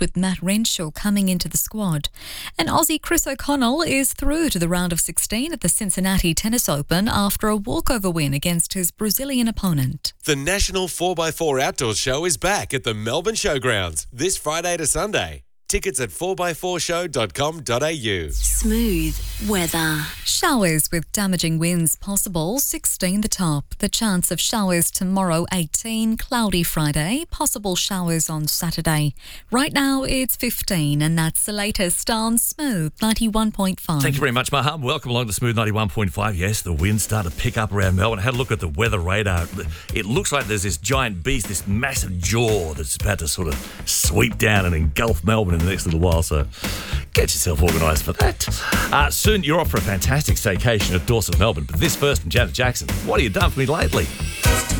with Matt Renshaw coming into the squad. And Aussie Chris O'Connell is through to the round of 16 at the Cincinnati Tennis Open after a walkover win against his Brazilian opponent. The National 4x4 Outdoor Show is back at the Melbourne Showgrounds this Friday to Sunday. Tickets at 4x4show.com.au. Smooth weather. Showers with damaging winds possible, 16 the top. The chance of showers tomorrow, 18. Cloudy Friday, possible showers on Saturday. Right now it's 15 and that's the latest on Smooth 91.5. Thank you very much, Maham. Welcome along to Smooth 91.5. Yes, the winds start to pick up around Melbourne. I had a look at the weather radar. It looks like there's this giant beast, this massive jaw that's about to sort of sweep down and engulf Melbourne in the next little while, so get yourself organised for that. Soon you're off for a fantastic staycation at Dawson, Melbourne, but this first from Janet Jackson. What have you done for me lately?